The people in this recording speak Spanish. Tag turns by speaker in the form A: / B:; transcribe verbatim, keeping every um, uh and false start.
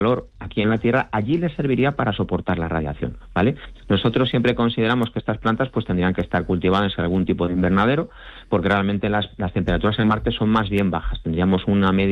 A: calor aquí en la Tierra, allí les serviría para soportar la radiación, ¿vale? Nosotros siempre consideramos que estas plantas pues tendrían que estar cultivadas en algún tipo de invernadero, porque realmente las, las temperaturas en Marte son más bien bajas. Tendríamos una media